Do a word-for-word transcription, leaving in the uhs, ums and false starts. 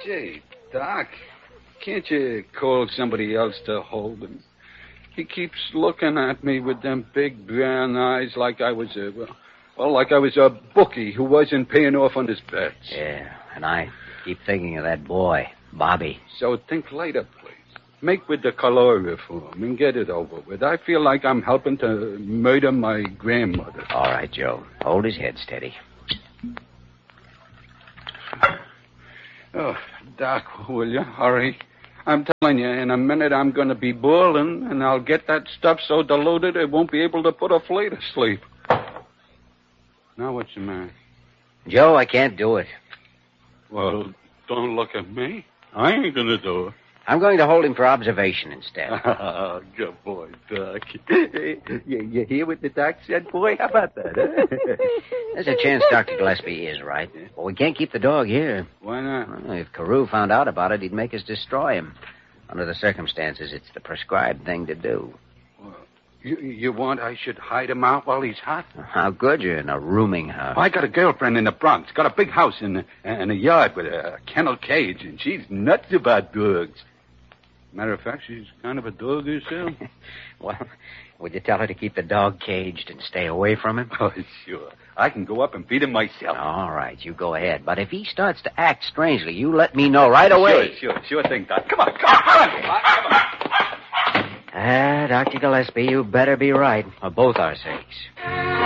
Gee, Doc, can't you call somebody else to hold him? He keeps looking at me with them big brown eyes like I was a, well, like I was a bookie who wasn't paying off on his bets. Yeah, and I keep thinking of that boy, Bobby. So think later, please. Make with the color reform and get it over with. I feel like I'm helping to murder my grandmother. All right, Joe. Hold his head steady. Oh, Doc, will you hurry? I'm telling you, in a minute I'm going to be boiling, and I'll get that stuff so diluted it won't be able to put a flea to sleep. Now what's the matter? Joe, I can't do it. Well, don't look at me. I ain't going to do it. I'm going to hold him for observation instead. Oh, good boy, Doc. you, you hear what the doc said, boy? How about that, huh? There's a chance Doctor Gillespie is right. But we can't keep the dog here. Why not? Well, if Carew found out about it, he'd make us destroy him. Under the circumstances, it's the prescribed thing to do. Well, you, you want I should hide him out while he's hot? How good you're in a rooming house. Well, I got a girlfriend in the Bronx. Got a big house and, and a yard with a kennel cage, and she's nuts about dogs. Matter of fact, she's kind of a dog herself. Well, would you tell her to keep the dog caged and stay away from him? Oh, sure. I can go up and feed him myself. All right, you go ahead. But if he starts to act strangely, you let me know right away. Sure, sure, sure thing, Doc. Come on, come on, come on. Come on. Ah, Doctor Gillespie, you better be right, for both our sakes.